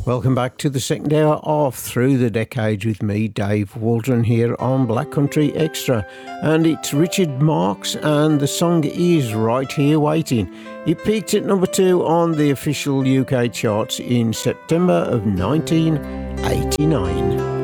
Welcome back to the second hour of Through the Decades with me, Dave Waldron, here on Black Country Extra. And it's Richard Marx, and the song is Right Here Waiting. It peaked at number 2 on the official UK charts in September of 1989.